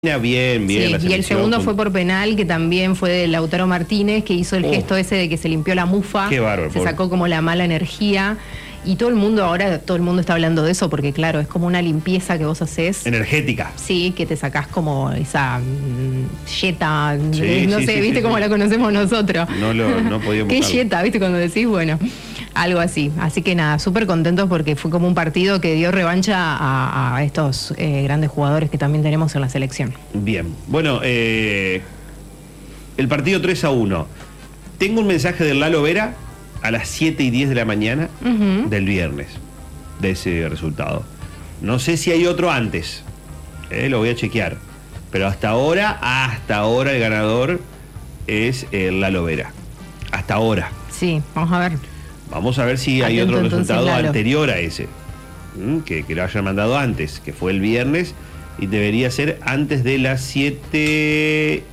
Bien. Sí, y el segundo fue por penal, que también fue de Lautaro Martínez, que hizo el gesto ese de que se limpió la mufa. Qué bárbaro. Se sacó como la mala energía. Y todo el mundo está hablando de eso, porque claro, es como una limpieza que vos haces. Energética. Sí, que te sacás como esa yeta, Sí, no sí, sé, sí, ¿viste sí, cómo sí. la conocemos nosotros? No podíamos. ¿Qué yeta, viste, cuando decís, bueno, algo así? Así que nada, súper contentos porque fue como un partido que dio revancha a estos grandes jugadores que también tenemos en la selección. Bien. Bueno, el partido 3-1. Tengo un mensaje de Lalo Vera a las 7:10 de la mañana del viernes, de ese resultado. No sé si hay otro antes, lo voy a chequear. Pero hasta ahora el ganador es el Lalo Vera. Hasta ahora. Sí, vamos a ver. Vamos a ver si hay Atento, otro entonces, resultado Lalo. anterior a ese, que lo hayan mandado antes, que fue el viernes, y debería ser antes de las 7:10.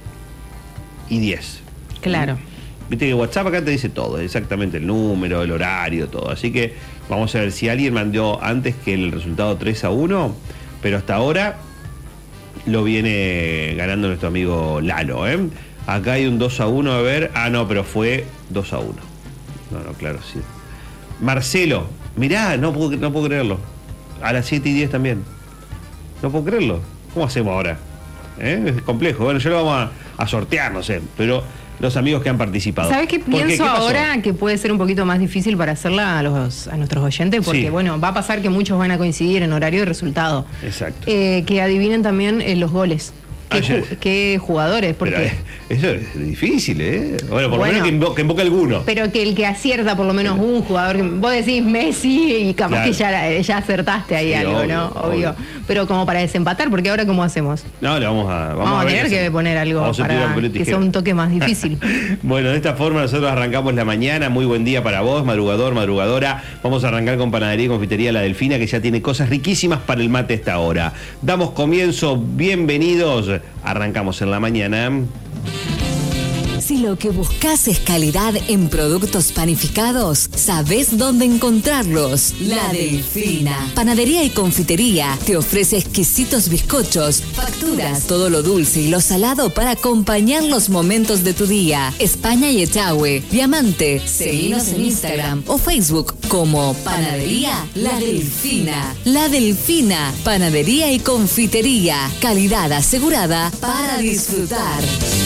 Claro. Viste que WhatsApp acá te dice todo, exactamente el número, el horario, todo. Así que vamos a ver si alguien mandó antes que el resultado 3-1, pero hasta ahora lo viene ganando nuestro amigo Lalo, Acá hay un 2-1, a ver. No, pero fue 2-1. No, claro, sí. Marcelo, mirá, no puedo creerlo. A las 7:10 también. No puedo creerlo. ¿Cómo hacemos ahora? Es complejo. Bueno, yo lo vamos a sortear, no sé, pero los amigos que han participado. ¿Sabes qué pienso ahora? Que puede ser un poquito más difícil para hacerla a nuestros oyentes, porque Sí. bueno, va a pasar que muchos van a coincidir en horario y resultado. Exacto. Que adivinen también los goles. ¿Qué jugadores? Porque Pero eso es difícil, Bueno, por lo menos que invoque alguno. pero que el que acierta por lo menos un jugador, vos decís Messi y capaz Claro. que ya acertaste ahí, Sí, algo, obvio, ¿no? obvio. Pero como para desempatar, porque ahora ¿cómo hacemos? No, le vamos a Vamos a ver tener qué que hacemos. poner algo Vamos a tirar para papel y que tijera. sea un toque más difícil. Bueno, de esta forma nosotros arrancamos la mañana. Muy buen día para vos, madrugador, madrugadora. Vamos a arrancar con Panadería y Confitería La Delfina, que ya tiene cosas riquísimas para el mate a esta hora. Damos comienzo, bienvenidos. Arrancamos en la mañana. Si lo que buscas es calidad en productos panificados, ¿sabés dónde encontrarlos? La Delfina. Panadería y confitería te ofrece exquisitos bizcochos, facturas, todo lo dulce y lo salado para acompañar los momentos de tu día. España y Echagüe, Diamante. Seguinos en Instagram o Facebook como Panadería La Delfina. La Delfina, panadería y confitería. Calidad asegurada para disfrutar.